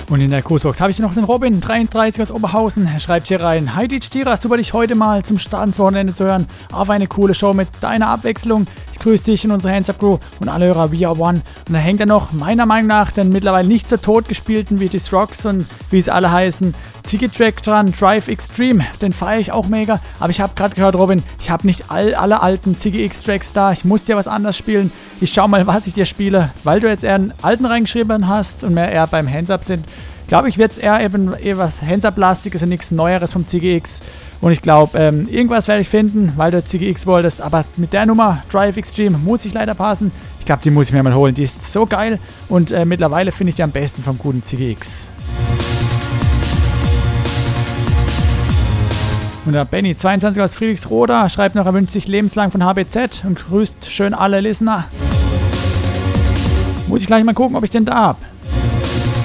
Und in der Grußbox habe ich noch den Robin, 33 aus Oberhausen. Er schreibt hier rein: Hi DJ Tira, super dich heute mal zum Start ins Wochenende zu hören. Auf eine coole Show mit deiner Abwechslung. Ich grüße dich und unsere Hands-Up-Crew und alle Hörer We Are One. Und da hängt er noch, meiner Meinung nach, den mittlerweile nicht so tot gespielten wie die Rocks und wie es alle heißen, Ziggy-Track dran, Drive Extreme. Den feiere ich auch mega. Aber ich habe gerade gehört, Robin, ich habe nicht alle alten Ziggy-X-Tracks da. Ich muss dir was anderes spielen. Ich schau mal, was ich dir spiele. Weil du jetzt eher einen alten reingeschrieben hast und mehr eher beim Hands-Up sind, glaube ich, wird es eher was Hands-Up-lastiges und nichts Neueres vom Ziggy-X. Und ich glaube, irgendwas werde ich finden, weil du Ziggy-X wolltest. Aber mit der Nummer, Drive Extreme, muss ich leider passen. Ich glaube, die muss ich mir mal holen. Die ist so geil und mittlerweile finde ich die am besten vom guten Ziggy-X. Und der Benny, 22 aus Friedrichsroda, schreibt noch, er wünscht sich lebenslang von HBZ und grüßt schön alle Listener. Muss ich gleich mal gucken, ob ich den da habe.